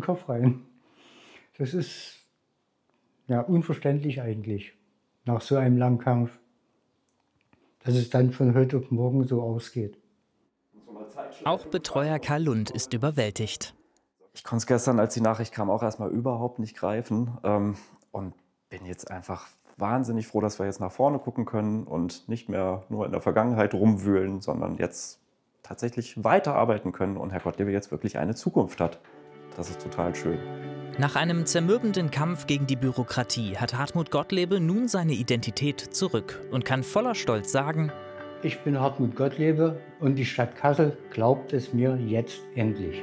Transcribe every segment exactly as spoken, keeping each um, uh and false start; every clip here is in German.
Kopf rein. Das ist ja unverständlich eigentlich, nach so einem langen Kampf, dass es dann von heute auf morgen so ausgeht. Auch Betreuer Karl Lund ist überwältigt. Ich konnte es gestern, als die Nachricht kam, auch erstmal überhaupt nicht greifen ähm, und bin jetzt einfach wahnsinnig froh, dass wir jetzt nach vorne gucken können und nicht mehr nur in der Vergangenheit rumwühlen, sondern jetzt tatsächlich weiterarbeiten können und Herr Gottlebe jetzt wirklich eine Zukunft hat. Das ist total schön. Nach einem zermürbenden Kampf gegen die Bürokratie hat Hartmut Gottlebe nun seine Identität zurück und kann voller Stolz sagen: Ich bin Hartmut Gottlebe und die Stadt Kassel glaubt es mir jetzt endlich.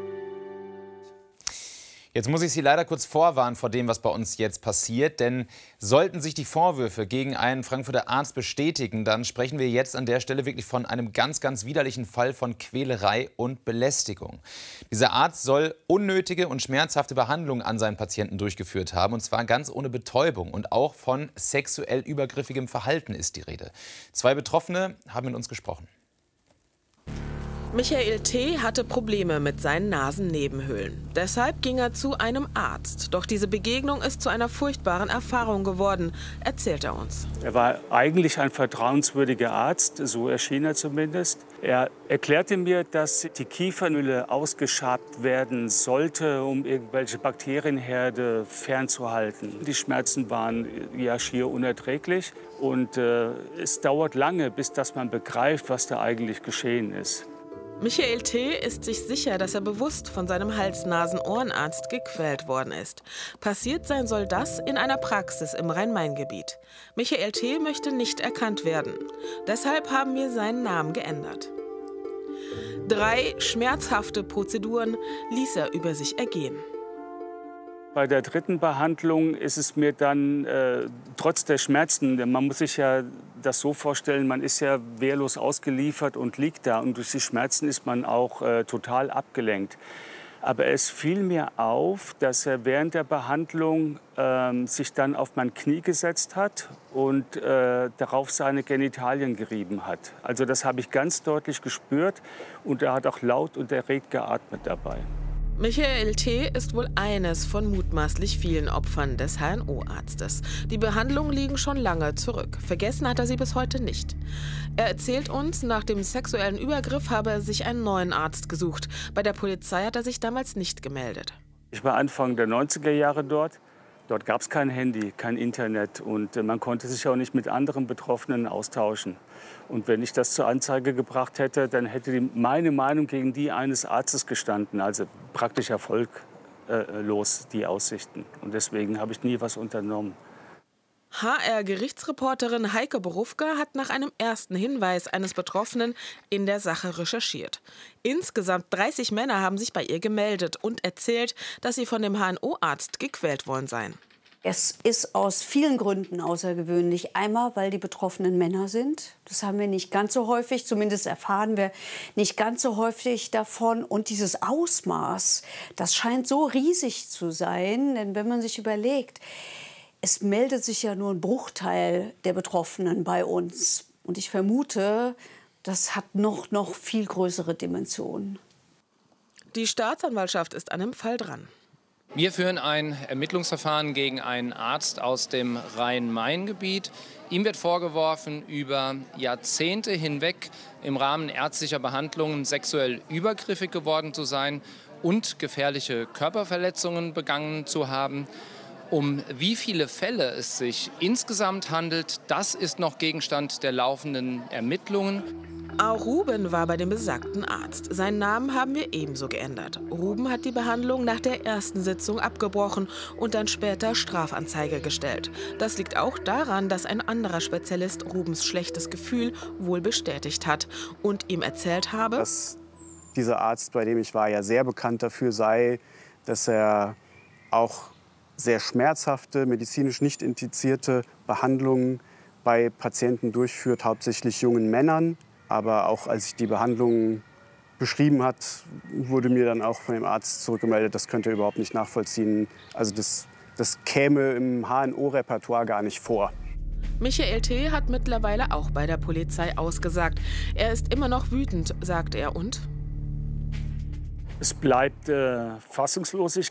Jetzt muss ich Sie leider kurz vorwarnen vor dem, was bei uns jetzt passiert. Denn sollten sich die Vorwürfe gegen einen Frankfurter Arzt bestätigen, dann sprechen wir jetzt an der Stelle wirklich von einem ganz, ganz widerlichen Fall von Quälerei und Belästigung. Dieser Arzt soll unnötige und schmerzhafte Behandlungen an seinen Patienten durchgeführt haben. Und zwar ganz ohne Betäubung. Und auch von sexuell übergriffigem Verhalten ist die Rede. Zwei Betroffene haben mit uns gesprochen. Michael T. hatte Probleme mit seinen Nasennebenhöhlen. Deshalb ging er zu einem Arzt. Doch diese Begegnung ist zu einer furchtbaren Erfahrung geworden, erzählt er uns. Er war eigentlich ein vertrauenswürdiger Arzt, so erschien er zumindest. Er erklärte mir, dass die Kiefernhülle ausgeschabt werden sollte, um irgendwelche Bakterienherde fernzuhalten. Die Schmerzen waren ja schier unerträglich und äh, es dauert lange, bis dass man begreift, was da eigentlich geschehen ist. Michael T. ist sich sicher, dass er bewusst von seinem Hals-Nasen-Ohrenarzt gequält worden ist. Passiert sein soll das in einer Praxis im Rhein-Main-Gebiet. Michael T. möchte nicht erkannt werden. Deshalb haben wir seinen Namen geändert. Drei schmerzhafte Prozeduren ließ er über sich ergehen. Bei der dritten Behandlung ist es mir dann, äh, trotz der Schmerzen, man muss sich ja das so vorstellen, man ist ja wehrlos ausgeliefert und liegt da. Und durch die Schmerzen ist man auch äh, total abgelenkt. Aber es fiel mir auf, dass er während der Behandlung äh, sich dann auf mein Knie gesetzt hat und äh, darauf seine Genitalien gerieben hat. Also das habe ich ganz deutlich gespürt und er hat auch laut und erregt geatmet dabei. Michael T. ist wohl eines von mutmaßlich vielen Opfern des H N O-Arztes. Die Behandlungen liegen schon lange zurück. Vergessen hat er sie bis heute nicht. Er erzählt uns, nach dem sexuellen Übergriff habe er sich einen neuen Arzt gesucht. Bei der Polizei hat er sich damals nicht gemeldet. Ich war Anfang der neunziger Jahre dort. Dort gab es kein Handy, kein Internet und man konnte sich auch nicht mit anderen Betroffenen austauschen. Und wenn ich das zur Anzeige gebracht hätte, dann hätte die, meine Meinung gegen die eines Arztes gestanden. Also praktisch erfolglos, die Aussichten. Und deswegen habe ich nie was unternommen. H R-Gerichtsreporterin Heike Borufka hat nach einem ersten Hinweis eines Betroffenen in der Sache recherchiert. Insgesamt dreißig Männer haben sich bei ihr gemeldet und erzählt, dass sie von dem H N O-Arzt gequält worden seien. Es ist aus vielen Gründen außergewöhnlich. Einmal, weil die Betroffenen Männer sind. Das haben wir nicht ganz so häufig, zumindest erfahren wir nicht ganz so häufig davon. Und dieses Ausmaß, das scheint so riesig zu sein. Denn wenn man sich überlegt, es meldet sich ja nur ein Bruchteil der Betroffenen bei uns. Und ich vermute, das hat noch, noch viel größere Dimensionen. Die Staatsanwaltschaft ist an dem Fall dran. Wir führen ein Ermittlungsverfahren gegen einen Arzt aus dem Rhein-Main-Gebiet. Ihm wird vorgeworfen, über Jahrzehnte hinweg im Rahmen ärztlicher Behandlungen sexuell übergriffig geworden zu sein und gefährliche Körperverletzungen begangen zu haben. Um wie viele Fälle es sich insgesamt handelt, das ist noch Gegenstand der laufenden Ermittlungen. Auch Ruben war bei dem besagten Arzt. Seinen Namen haben wir ebenso geändert. Ruben hat die Behandlung nach der ersten Sitzung abgebrochen und dann später Strafanzeige gestellt. Das liegt auch daran, dass ein anderer Spezialist Rubens schlechtes Gefühl wohl bestätigt hat und ihm erzählt habe, dass dieser Arzt, bei dem ich war, ja sehr bekannt dafür sei, dass er auch sehr schmerzhafte, medizinisch nicht indizierte Behandlungen bei Patienten durchführt, hauptsächlich jungen Männern. Aber auch als ich die Behandlung beschrieben hat, wurde mir dann auch von dem Arzt zurückgemeldet, das könnte er überhaupt nicht nachvollziehen. Also das, das käme im H N O-Repertoire gar nicht vor. Michael T. hat mittlerweile auch bei der Polizei ausgesagt. Er ist immer noch wütend, sagt er, und? Es bleibt äh, Fassungslosigkeit.